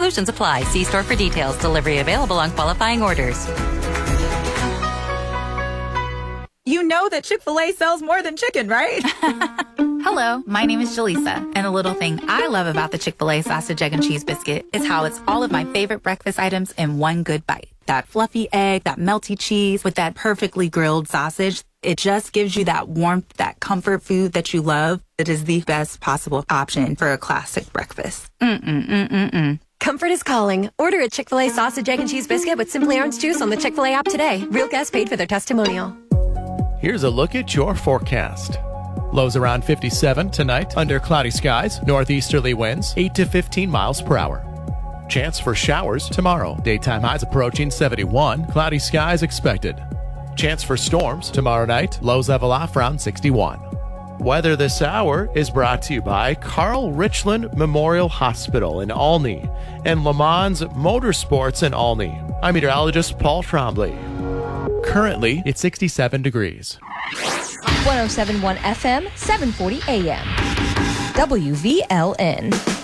Exclusions apply. See store for details. Delivery available on qualifying orders. You know that Chick-fil-A sells more than chicken, right? Hello, my name is Jaleesa, and a little thing I love about the Chick-fil-A sausage, egg, and cheese biscuit is how it's all of my favorite breakfast items in one good bite. That fluffy egg, that melty cheese with that perfectly grilled sausage. It just gives you that warmth, that comfort food that you love. It is the best possible option for a classic breakfast. Comfort is calling. Order a Chick-fil-A sausage, egg, and cheese biscuit with Simply Orange Juice on the Chick-fil-A app today. Real guests paid for their testimonial. Here's a look at your forecast. Lows around 57 tonight, under cloudy skies, northeasterly winds, 8 to 15 miles per hour. Chance for showers tomorrow. Daytime highs approaching 71, cloudy skies expected. Chance for storms tomorrow night, lows level off around 61. Weather this hour is brought to you by Carl Richland Memorial Hospital in Olney and Le Mans Motorsports in Olney. I'm meteorologist Paul Trombley. Currently, it's 67 degrees. 107.1 FM, 740 AM. WVLN.